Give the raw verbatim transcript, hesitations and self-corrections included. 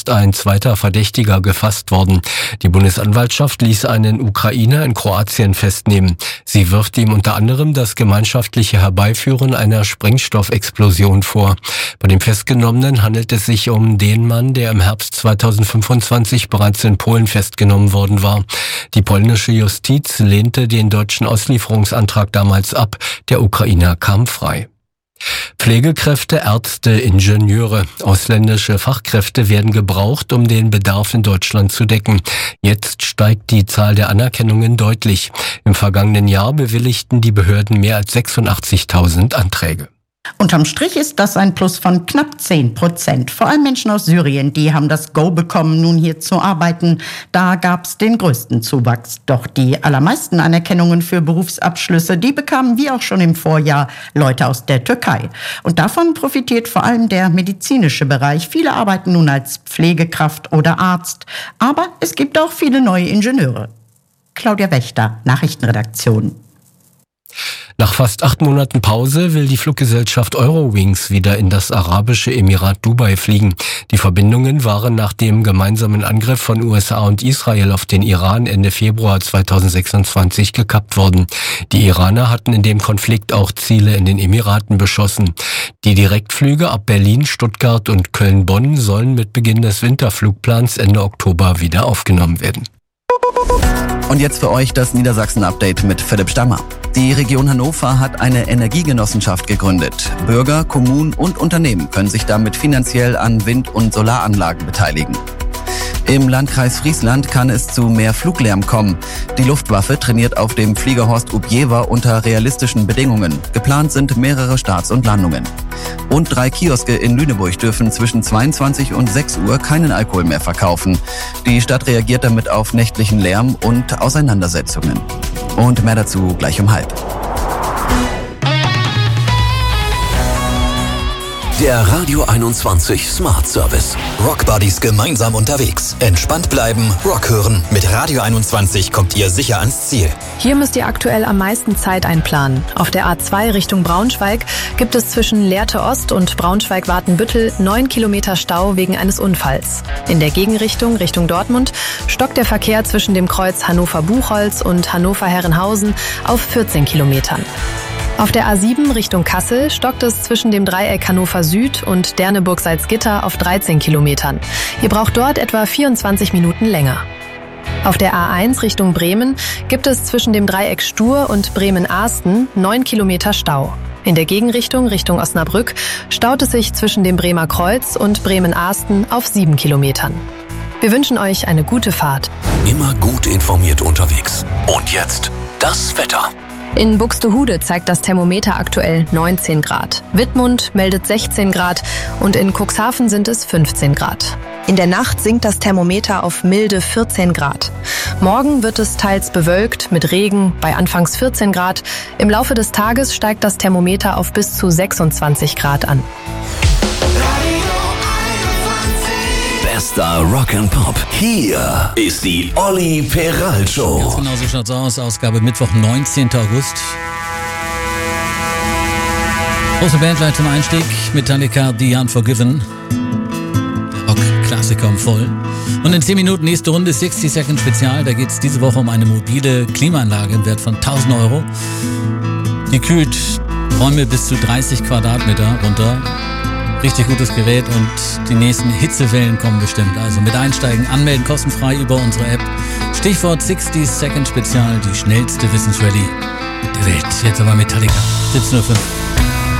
ist ein zweiter Verdächtiger gefasst worden. Die Bundesanwaltschaft ließ einen Ukrainer in Kroatien festnehmen. Sie wirft ihm unter anderem das gemeinschaftliche Herbeiführen einer Sprengstoffexplosion vor. Bei dem Festgenommenen handelt es sich um den Mann, der im Herbst zweitausendfünfundzwanzig bereits in Polen festgenommen worden war. Die polnische Justiz lehnte den deutschen Auslieferungsantrag damals ab. Der Ukrainer kam frei. Pflegekräfte, Ärzte, Ingenieure, ausländische Fachkräfte werden gebraucht, um den Bedarf in Deutschland zu decken. Jetzt steigt die Zahl der Anerkennungen deutlich. Im vergangenen Jahr bewilligten die Behörden mehr als sechsundachtzigtausend Anträge. Unterm Strich ist das ein Plus von knapp zehn Prozent. Vor allem Menschen aus Syrien, die haben das Go bekommen, nun hier zu arbeiten. Da gab's den größten Zuwachs. Doch die allermeisten Anerkennungen für Berufsabschlüsse, die bekamen wie auch schon im Vorjahr Leute aus der Türkei. Und davon profitiert vor allem der medizinische Bereich. Viele arbeiten nun als Pflegekraft oder Arzt. Aber es gibt auch viele neue Ingenieure. Claudia Wächter, Nachrichtenredaktion. Nach fast acht Monaten Pause will die Fluggesellschaft Eurowings wieder in das arabische Emirat Dubai fliegen. Die Verbindungen waren nach dem gemeinsamen Angriff von U S A und Israel auf den Iran Ende Februar zweitausendsechsundzwanzig gekappt worden. Die Iraner hatten in dem Konflikt auch Ziele in den Emiraten beschossen. Die Direktflüge ab Berlin, Stuttgart und Köln-Bonn sollen mit Beginn des Winterflugplans Ende Oktober wieder aufgenommen werden. Und jetzt für euch das Niedersachsen-Update mit Philipp Stammer. Die Region Hannover hat eine Energiegenossenschaft gegründet. Bürger, Kommunen und Unternehmen können sich damit finanziell an Wind- und Solaranlagen beteiligen. Im Landkreis Friesland kann es zu mehr Fluglärm kommen. Die Luftwaffe trainiert auf dem Flieger Horst Ubjewa unter realistischen Bedingungen. Geplant sind mehrere Starts und Landungen. Und drei Kioske in Lüneburg dürfen zwischen zweiundzwanzig und sechs Uhr keinen Alkohol mehr verkaufen. Die Stadt reagiert damit auf nächtlichen Lärm und Auseinandersetzungen. Und mehr dazu gleich um halb. Der Radio einundzwanzig Smart Service. Rock Buddies gemeinsam unterwegs. Entspannt bleiben, Rock hören. Mit Radio einundzwanzig kommt ihr sicher ans Ziel. Hier müsst ihr aktuell am meisten Zeit einplanen. Auf der A zwei Richtung Braunschweig gibt es zwischen Lehrte Ost und Braunschweig-Watenbüttel neun Kilometer Stau wegen eines Unfalls. In der Gegenrichtung Richtung Dortmund stockt der Verkehr zwischen dem Kreuz Hannover-Buchholz und Hannover-Herrenhausen auf vierzehn Kilometern. Auf der A sieben Richtung Kassel stockt es zwischen dem Dreieck Hannover Süd und Derneburg-Salzgitter auf dreizehn Kilometern. Ihr braucht dort etwa vierundzwanzig Minuten länger. Auf der A eins Richtung Bremen gibt es zwischen dem Dreieck Stur und Bremen-Ahsten neun Kilometer Stau. In der Gegenrichtung Richtung Osnabrück staut es sich zwischen dem Bremer Kreuz und Bremen-Ahsten auf sieben Kilometern. Wir wünschen euch eine gute Fahrt. Immer gut informiert unterwegs. Und jetzt das Wetter. In Buxtehude zeigt das Thermometer aktuell neunzehn Grad. Wittmund meldet sechzehn Grad und in Cuxhaven sind es fünfzehn Grad. In der Nacht sinkt das Thermometer auf milde vierzehn Grad. Morgen wird es teils bewölkt mit Regen bei anfangs vierzehn Grad. Im Laufe des Tages steigt das Thermometer auf bis zu sechsundzwanzig Grad an. Bester Rock'n'Pop. Hier ist die Olli Peral Show. Ganz genau so schaut's aus. Ausgabe Mittwoch, neunzehnten August. Große Band gleich zum Einstieg. Metallica, The Unforgiven. Der Rock-Klassiker um voll. Und in zehn Minuten nächste Runde sechzig Second Spezial. Da geht es diese Woche um eine mobile Klimaanlage im Wert von tausend Euro. Die kühlt Räume bis zu dreißig Quadratmeter runter. Richtig gutes Gerät und die nächsten Hitzewellen kommen bestimmt. Also mit einsteigen, anmelden, kostenfrei über unsere App. Stichwort sechzig Second Spezial, die schnellste Wissensrallye der Welt. Jetzt aber Metallica, siebzehn Uhr fünf.